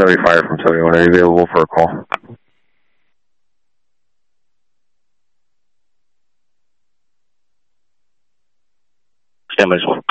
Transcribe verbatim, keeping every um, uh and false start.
Charlie Fire from Toyota. Are you available for a call? Stand by as well.